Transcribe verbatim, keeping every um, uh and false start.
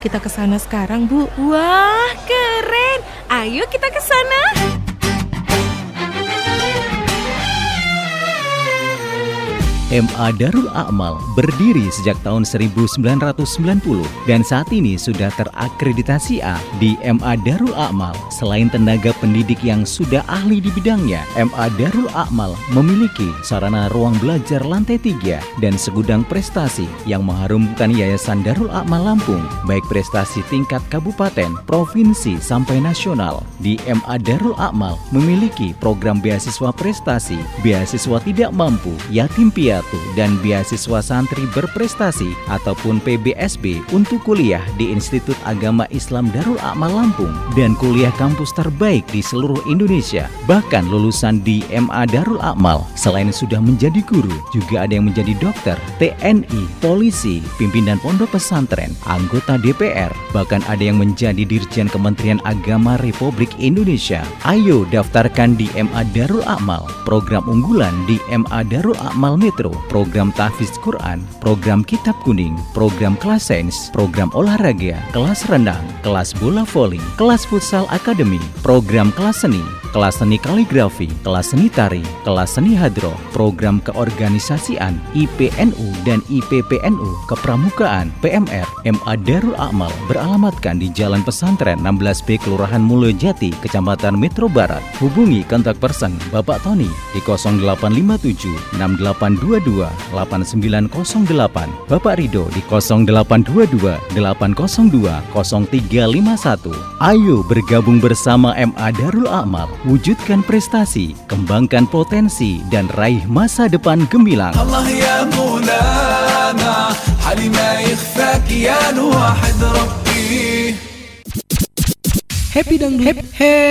kita ke sana sekarang, Bu? Wah, keren. Ayo kita ke sana. M A Darul A'mal berdiri sejak tahun seribu sembilan ratus sembilan puluh dan saat ini sudah terakreditasi A. Di M A Darul A'mal, selain tenaga pendidik yang sudah ahli di bidangnya, M A Darul A'mal memiliki sarana ruang belajar lantai tiga dan segudang prestasi yang mengharumkan Yayasan Darul A'mal Lampung, baik prestasi tingkat kabupaten, provinsi, sampai nasional. Di M A Darul A'mal memiliki program beasiswa prestasi, beasiswa tidak mampu, yatim piatu, dan beasiswa santri berprestasi ataupun P B S B untuk kuliah di Institut Agama Islam Darul A'mal Lampung dan kuliah kampus terbaik di seluruh Indonesia. Bahkan lulusan di M A Darul A'mal selain sudah menjadi guru, juga ada yang menjadi dokter, T N I, polisi, pimpinan pondok pesantren, anggota D P R, bahkan ada yang menjadi Dirjen Kementerian Agama Republik Indonesia. Ayo daftarkan di M A Darul A'mal. Program unggulan di M A Darul A'mal Metro, program tahfiz Quran, program kitab kuning, program kelas sains, program olahraga, kelas renang, kelas bola voli, kelas futsal akademi, program kelas seni, kelas seni kaligrafi, kelas seni tari, kelas seni hadroh, program keorganisasian, I P N U dan I P P N U, kepramukaan, P M R. M A Darul A'mal beralamatkan di Jalan Pesantren enam belas B, Kelurahan Mulyojati, Kecamatan Metro Barat. Hubungi kontak person Bapak Tony di nol delapan lima tujuh enam delapan dua dua delapan sembilan nol delapan, Bapak Rido di nol delapan dua dua delapan nol dua nol tiga lima satu. Ayo bergabung bersama M A Darul A'mal, wujudkan prestasi, kembangkan potensi, dan raih masa depan gemilang. Allah ya Maulana, hali ma yakhfak ya Wahid Rabbi. Happy Dangdut.